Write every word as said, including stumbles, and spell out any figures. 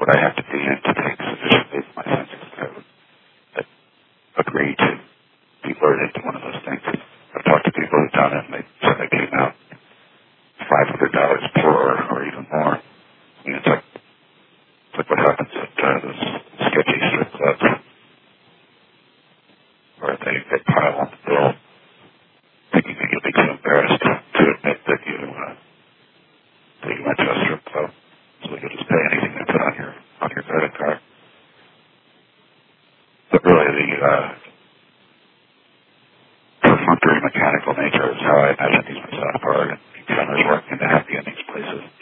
would I have to be in to take sufficiently of my senses that I would that agree to be lured into one of those things? I've talked to people who've done it, and they said they came out five hundred dollars poorer or even more. I mean, it's like, it's like what happens at uh, those sketchy strip clubs, where they, they pile on the bill, thinking that you'll be too embarrassed to admit that you, uh, that you went to a strip club, so you'll just pay anything they put on your on your credit card. But really, the uh, perfunctory mechanical nature is how I imagine these Massage parlors and centers working to happy in these places.